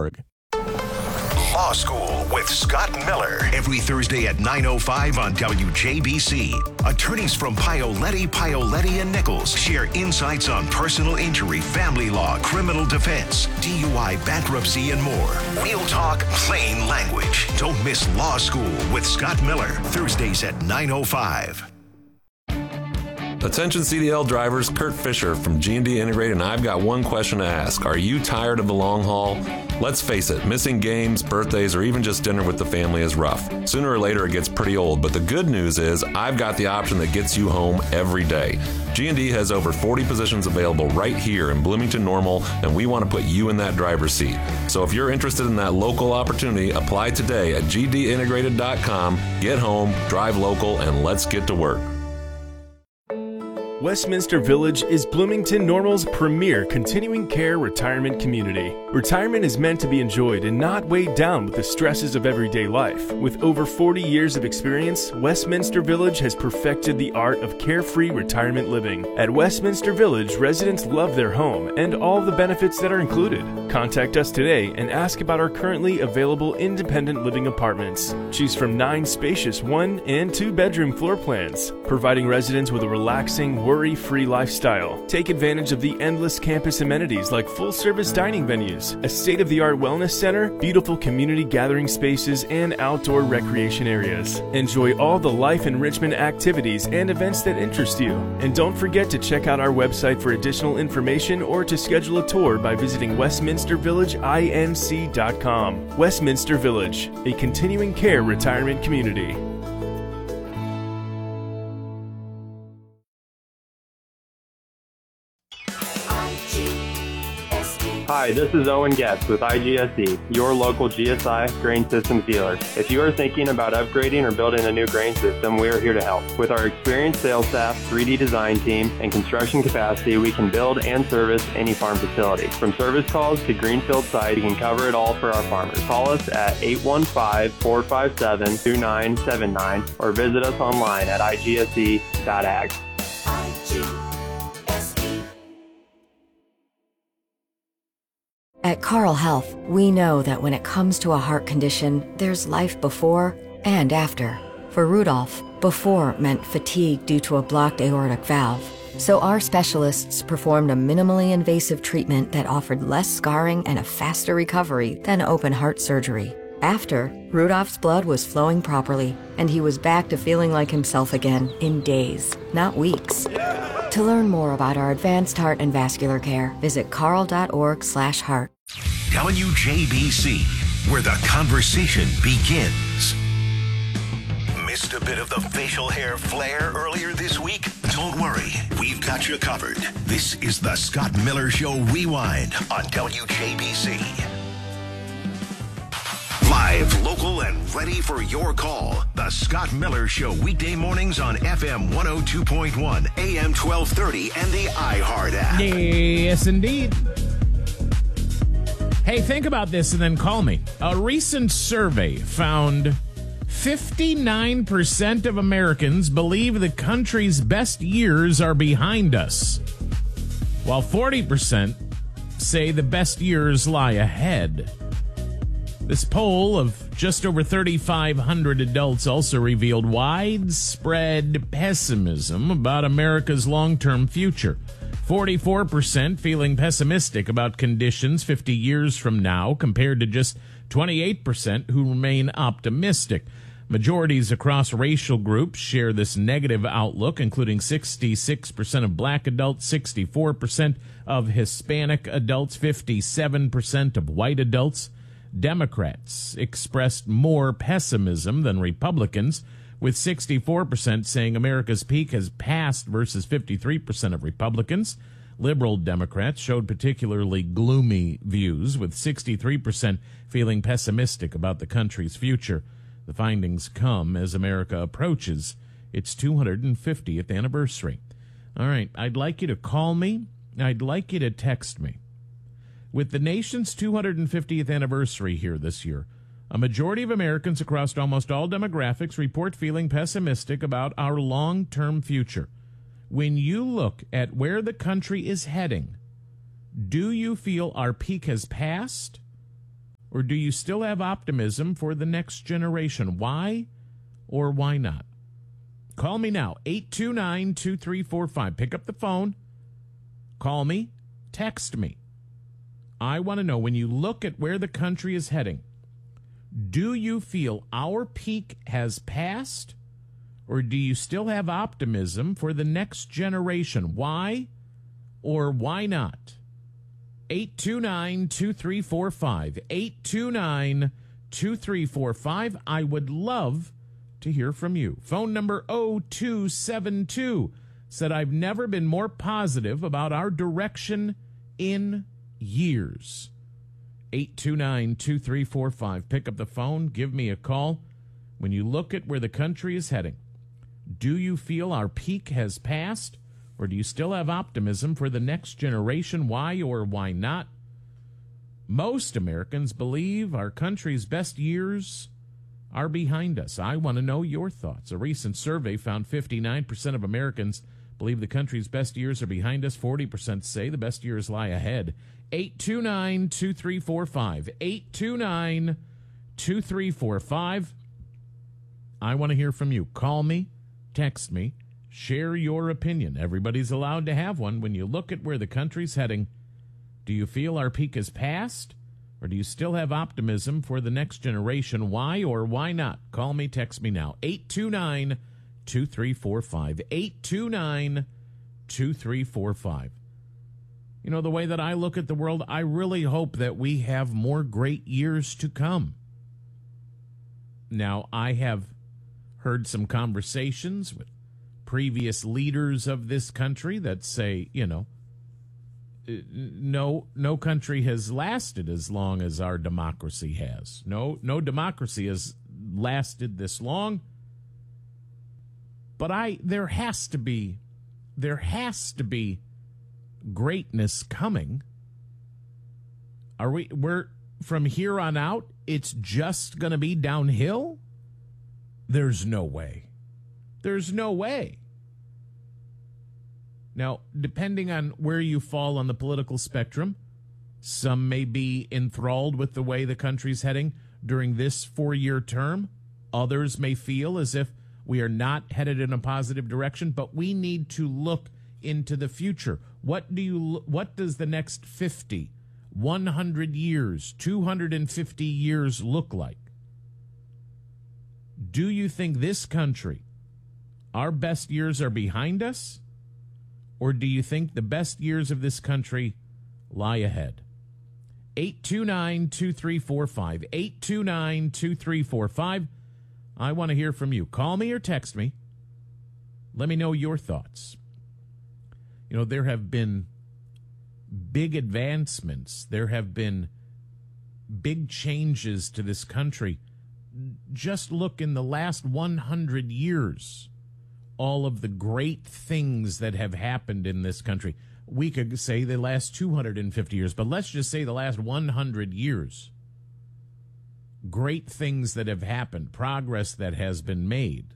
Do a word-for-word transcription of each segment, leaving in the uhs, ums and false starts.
org. Law School with Scott Miller. Every Thursday at nine oh five on W J B C. Attorneys from Paoletti, Paoletti and Nichols share insights on personal injury, family law, criminal defense, D U I, bankruptcy, and more. Real talk, plain language. Don't miss Law School with Scott Miller. Thursdays at nine oh five. Attention C D L drivers, Kurt Fisher from G and D Integrated, and I've got one question to ask. Are you tired of the long haul? Let's face it, missing games, birthdays, or even just dinner with the family is rough. Sooner or later, it gets pretty old, but the good news is I've got the option that gets you home every day. G and D has over forty positions available right here in Bloomington Normal, and we want to put you in that driver's seat. So if you're interested in that local opportunity, apply today at G D integrated dot com. Get home, drive local, and let's get to work. Westminster Village is Bloomington Normal's premier continuing care retirement community. Retirement is meant to be enjoyed and not weighed down with the stresses of everyday life. With over forty years of experience, Westminster Village has perfected the art of carefree retirement living. At Westminster Village, residents love their home and all the benefits that are included. Contact us today and ask about our currently available independent living apartments. Choose from nine spacious one and two bedroom floor plans, providing residents with a relaxing, worry-free lifestyle. Take advantage of the endless campus amenities like full-service dining venues, a state-of-the-art wellness center, beautiful community gathering spaces, and outdoor recreation areas. Enjoy all the life enrichment activities and events that interest you. And don't forget to check out our website for additional information or to schedule a tour by visiting westminster village inc dot com. Westminster Village, a continuing care retirement community. Hi, this is Owen Getz with I G S E, your local G S I grain systems dealer. If you are thinking about upgrading or building a new grain system, we are here to help. With our experienced sales staff, three D design team, and construction capacity, we can build and service any farm facility. From service calls to greenfield site, we can cover it all for our farmers. Call us at eight one five, four five seven, two nine seven nine or visit us online at I G S E dot ag. At Carle Health, we know that when it comes to a heart condition, there's life before and after. For Rudolph, before meant fatigue due to a blocked aortic valve. So our specialists performed a minimally invasive treatment that offered less scarring and a faster recovery than open heart surgery. After, Rudolph's blood was flowing properly, and he was back to feeling like himself again in days, not weeks. To learn more about our advanced heart and vascular care, visit carle dot org slash heart. W J B C, where the conversation begins. Missed a bit of the facial hair flare earlier this week? Don't worry, we've got you covered. This is the Scott Miller Show Rewind on W J B C. Live, local, and ready for your call. The Scott Miller Show, weekday mornings on F M one oh two point one, A M twelve thirty, and the iHeart app. Yes, indeed. Hey, think about this and then call me. A recent survey found fifty-nine percent of Americans believe the country's best years are behind us, while forty percent say the best years lie ahead. This poll of just over thirty-five hundred adults also revealed widespread pessimism about America's long-term future. forty-four percent feeling pessimistic about conditions fifty years from now, compared to just twenty-eight percent who remain optimistic. Majorities across racial groups share this negative outlook, including sixty-six percent of black adults, sixty-four percent of Hispanic adults, fifty-seven percent of white adults. Democrats expressed more pessimism than Republicans, with sixty-four percent saying America's peak has passed versus fifty-three percent of Republicans. Liberal Democrats showed particularly gloomy views, with sixty-three percent feeling pessimistic about the country's future. The findings come as America approaches its two hundred fiftieth anniversary. All right, I'd like you to call me. I'd like you to text me. With the nation's two hundred fiftieth anniversary here this year, a majority of Americans across almost all demographics report feeling pessimistic about our long-term future. When you look at where the country is heading, do you feel our peak has passed Or do you still have optimism for the next generation? Why or why not? Call me now, eight two nine, two three four five. Pick up the phone. Call me. Text me. I want to know, when you look at where the country is heading, do you feel our peak has passed? Or do you still have optimism for the next generation? Why or why not? eight two nine, two three four five. eight two nine, two three four five. I would love to hear from you. Phone number oh two seven two said, I've never been more positive about our direction in years. eight two nine, two three four five. Pick up the phone. Give me a call. When you look at where the country is heading, do you feel our peak has passed? Or do you still have optimism for the next generation? Why or why not? Most Americans believe our country's best years are behind us. I want to know your thoughts. A recent survey found fifty-nine percent of Americans believe the country's best years are behind us. forty percent say the best years lie ahead. eight two nine, two three four five. eight two nine, two three four five. I want to hear from you. Call me, text me. Share your opinion. Everybody's allowed to have one. When you look at where the country's heading, do you feel our peak has passed? Or do you still have optimism for the next generation? Why or why not? Call me, text me now. eight two nine, two three four five. eight two nine, two three four five. You know, the way that I look at the world, I really hope that we have more great years to come. Now, I have heard some conversations with previous leaders of this country that say, you know, no no country has lasted as long as our democracy has. No no democracy has lasted this long. But I there has to be there has to be greatness coming. Are we we're from here on out it's just going to be downhill? There's no way. There's no way. Now, depending on where you fall on the political spectrum, some may be enthralled with the way the country's heading during this four-year term. Others may feel as if we are not headed in a positive direction, but we need to look into the future. What do you? What does the next fifty, one hundred years, two hundred fifty years look like? Do you think this country, our best years are behind us? Or do you think the best years of this country lie ahead? eight two nine, two three four five. eight two nine, two three four five. I want to hear from you. Call me or text me. Let me know your thoughts. You know, there have been big advancements. There have been big changes to this country. Just look in the last one hundred years. All of the great things that have happened in this country. We could say the last two hundred fifty years, but let's just say the last one hundred years. Great things that have happened, progress that has been made.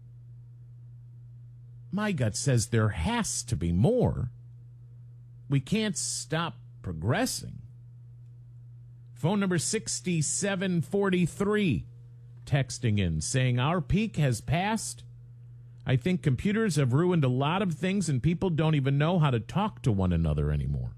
My gut says there has to be more. We can't stop progressing. Phone number sixty-seven forty-three, texting in, saying our peak has passed. I think computers have ruined a lot of things and people don't even know how to talk to one another anymore.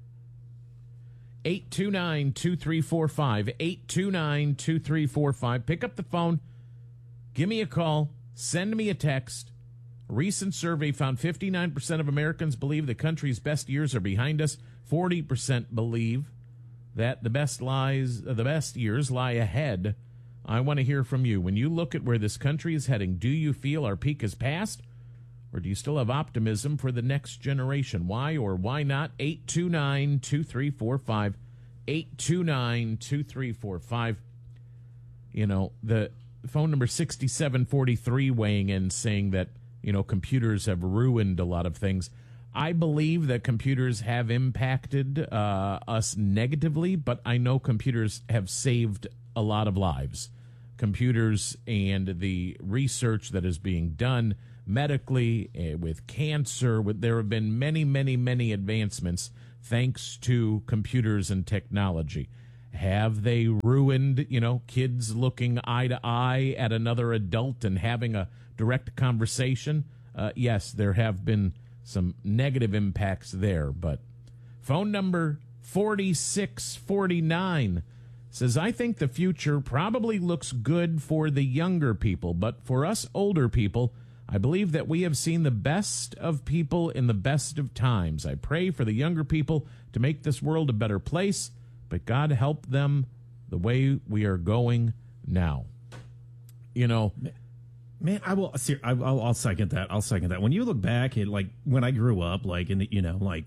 eight two nine, two three four five. eight two nine, two three four five. Pick up the phone. Give me a call. Send me a text. A recent survey found fifty-nine percent of Americans believe the country's best years are behind us. forty percent believe that the best lies, the best years lie ahead. I want to hear from you. When you look at where this country is heading, do you feel our peak has passed? Or do you still have optimism for the next generation? Why or why not? eight two nine, two three four five. eight two nine, two three four five. You know, the phone number sixty-seven forty-three weighing in saying that, you know, computers have ruined a lot of things. I believe that computers have impacted uh, us negatively, but I know computers have saved a lot of lives. Computers and the research that is being done medically, uh, with cancer, with, there have been many, many, many advancements thanks to computers and technology. Have they ruined, you know, kids looking eye to eye at another adult and having a direct conversation? Uh, yes, there have been some negative impacts there. But phone number forty-six forty-nine says, I think the future probably looks good for the younger people, but for us older people, I believe that we have seen the best of people in the best of times. I pray for the younger people to make this world a better place, but God help them the way we are going now. You know, man, I will. I'll, I'll second that. I'll second that. When you look back at like when I grew up, like in the, you know, like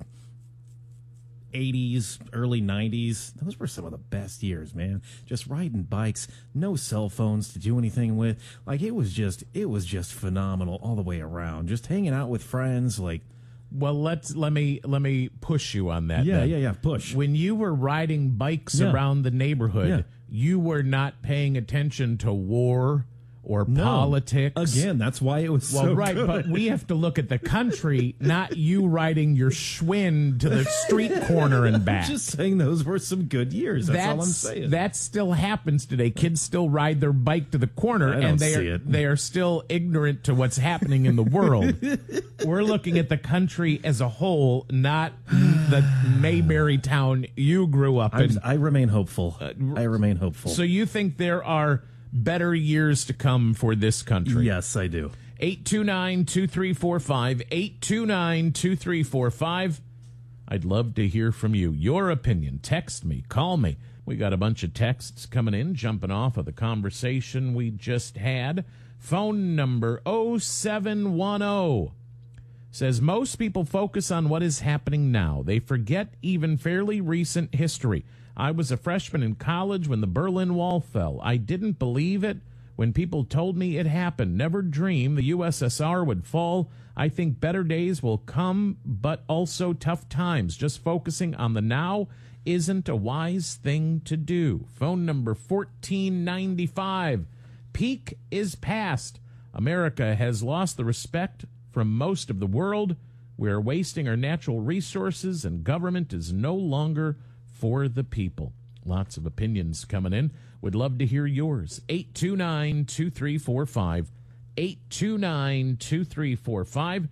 eighties, early nineties, those were some of the best years, man. Just riding bikes, no cell phones to do anything with. Like it was just, it was just phenomenal all the way around. Just hanging out with friends, like. Well, let's let me let me push you on that. Yeah, then. yeah, yeah. Push. When you were riding bikes Yeah. around the neighborhood, Yeah. you were not paying attention to war or No. politics. Again, that's why it was Well, so right, good. but we have to look at the country, not you riding your Schwinn to the street corner and back. I'm just saying those were some good years. That's, all I'm saying. That still happens today. Kids still ride their bike to the corner, I don't and they see are it. they are still ignorant to what's happening in the world. We're looking at the country as a whole, not the Mayberry town you grew up in. I'm, I remain hopeful. I remain hopeful. So you think there are better years to come for this country? Yes, I do. eight two nine, two three four five, eight two nine, two three four five. I'd love to hear from you. Your opinion. Text me. Call me. We got a bunch of texts coming in, jumping off of the conversation we just had. Phone number oh seven one oh says, most people focus on what is happening now. They forget even fairly recent history. I was a freshman in college when the Berlin Wall fell. I didn't believe it when people told me it happened. Never dreamed the U S S R would fall. I think better days will come, but also tough times. Just focusing on the now isn't a wise thing to do. Phone number fourteen ninety-five. Peak is past. America has lost the respect from most of the world. We're wasting our natural resources, and government is no longer for the people. Lots of opinions coming in. Would love to hear yours. eight two nine, two three four five. eight two nine, two three four five.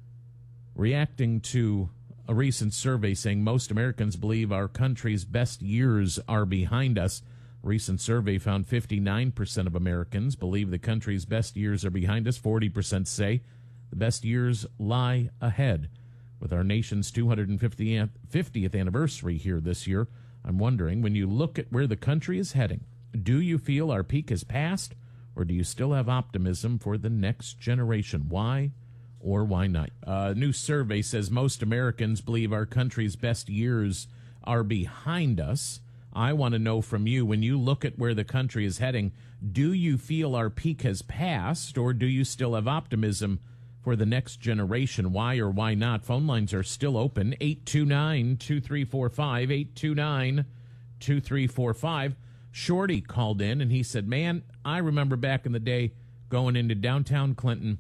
Reacting to a recent survey saying most Americans believe our country's best years are behind us. A recent survey found fifty-nine percent of Americans believe the country's best years are behind us. forty percent say the best years lie ahead. With our nation's two hundred fiftieth anniversary here this year, I'm wondering, when you look at where the country is heading, do you feel our peak has passed, or do you still have optimism for the next generation? Why or why not? A new survey says most Americans believe our country's best years are behind us. I want to know from you, when you look at where the country is heading, do you feel our peak has passed, or do you still have optimism for the next generation? Why or why not? Phone lines are still open. eight two nine, two three four five, eight two nine, two three four five. Shorty called in and he said, man, I remember back in the day going into downtown Clinton,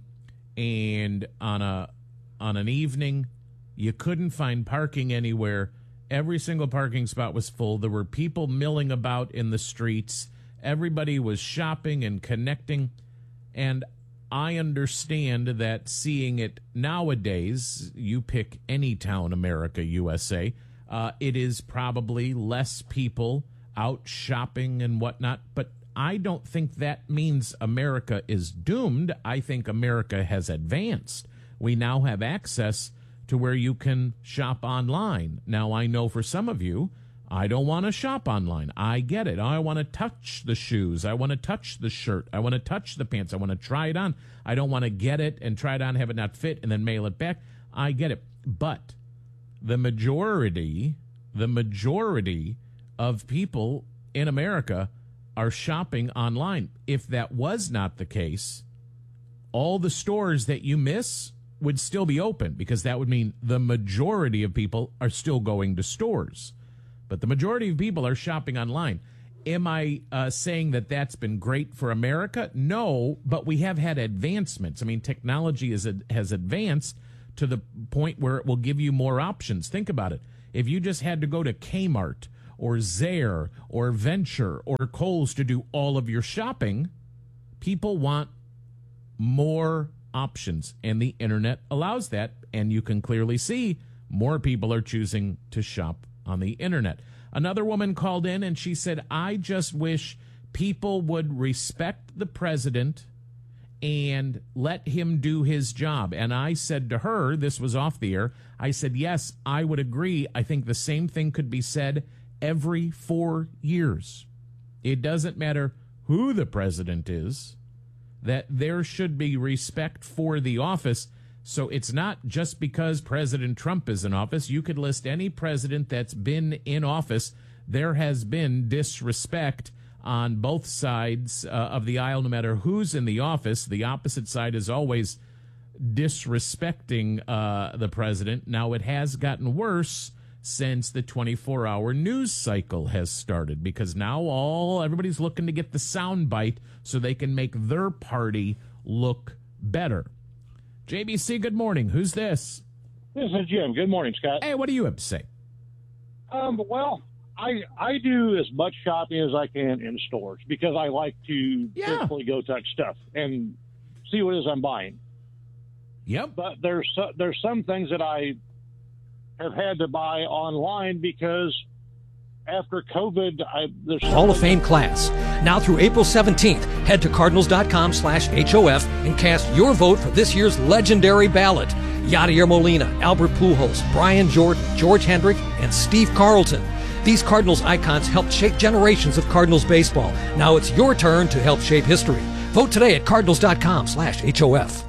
and on a on an evening you couldn't find parking anywhere. Every single parking spot was full. There were people milling about in the streets. Everybody was shopping and connecting. And I understand that seeing it nowadays, you pick any town, America, U S A, uh, it is probably less people out shopping and whatnot. But I don't think that means America is doomed. I think America has advanced. We now have access to where you can shop online. Now, I know for some of you, I don't want to shop online. I get it. I want to touch the shoes. I want to touch the shirt. I want to touch the pants. I want to try it on. I don't want to get it and try it on, have it not fit, and then mail it back. I get it. But the majority, the majority of people in America are shopping online. If that was not the case, all the stores that you miss would still be open, because that would mean the majority of people are still going to stores. But the majority of people are shopping online. Am I uh, saying that that's been great for America? No, but we have had advancements. I mean, technology is, has advanced to the point where it will give you more options. Think about it. If you just had to go to Kmart or Zayre or Venture or Kohl's to do all of your shopping. People want more options, and the internet allows that, and you can clearly see more people are choosing to shop on the internet. Another woman called in and she said, I just wish people would respect the president and let him do his job. And I said to her, this was off the air, I said, yes, I would agree. I think the same thing could be said every four years. It doesn't matter who the president is, that there should be respect for the office. So it's not just because President Trump is in office. You could list any president that's been in office. There has been disrespect on both sides uh, of the aisle, no matter who's in the office. The opposite side is always disrespecting uh, the president. Now, it has gotten worse since the twenty-four hour news cycle has started, because now all everybody's looking to get the soundbite so they can make their party look better. J B C, good morning. Who's this? This is Jim. Good morning, Scott. Hey, what do you have to say? Um, well, I I do as much shopping as I can in stores because I like to Yeah. physically go touch stuff and see what it is I'm buying. Yep. But there's so- there's some things that I have had to buy online because after COVID, I, there's Hall of Fame class. Now through April seventeenth, head to cardinals.com slash HOF and cast your vote for this year's legendary ballot. Yadier Molina, Albert Pujols, Brian Jordan, George Hendrick, and Steve Carlton. These Cardinals icons helped shape generations of Cardinals baseball. Now it's your turn to help shape history. Vote today at cardinals.com slash HOF.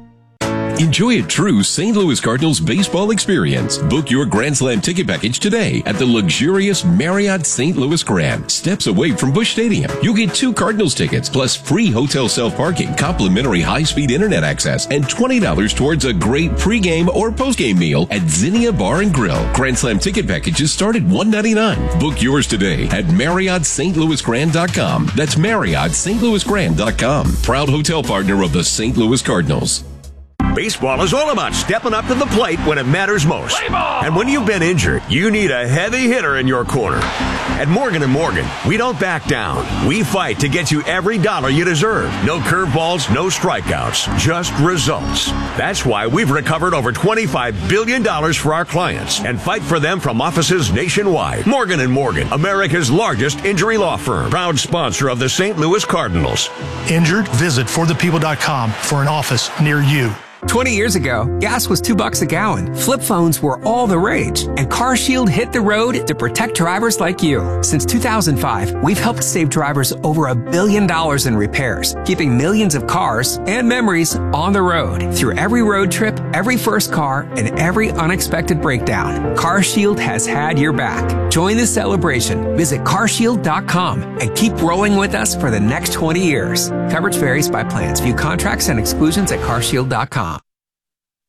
Enjoy a true Saint Louis Cardinals baseball experience. Book your Grand Slam ticket package today at the luxurious Marriott Saint Louis Grand, steps away from Busch Stadium. You'll get two Cardinals tickets plus free hotel self-parking, complimentary high-speed internet access, and twenty dollars towards a great pregame or postgame meal at Zinnia Bar and Grill. Grand Slam ticket packages start at one hundred ninety-nine dollars. Book yours today at Marriott Saint Louis Grand dot com. That's Marriott Saint Louis Grand dot com. Proud hotel partner of the Saint Louis Cardinals. Baseball is all about stepping up to the plate when it matters most. And when you've been injured, you need a heavy hitter in your corner. At Morgan and Morgan, we don't back down. We fight to get you every dollar you deserve. No curveballs, no strikeouts, just results. That's why we've recovered over twenty-five billion dollars for our clients and fight for them from offices nationwide. Morgan and Morgan, America's largest injury law firm. Proud sponsor of the Saint Louis Cardinals. Injured? Visit for the people dot com for an office near you. twenty years ago, gas was two bucks a gallon. Flip phones were all the rage, and CarShield hit the road to protect drivers like you. Since two thousand five, we've helped save drivers over a billion dollars in repairs, keeping millions of cars and memories on the road. Through every road trip, every first car, and every unexpected breakdown, CarShield has had your back. Join the celebration. Visit car shield dot com and keep rolling with us for the next twenty years. Coverage varies by plans. View contracts and exclusions at car shield dot com.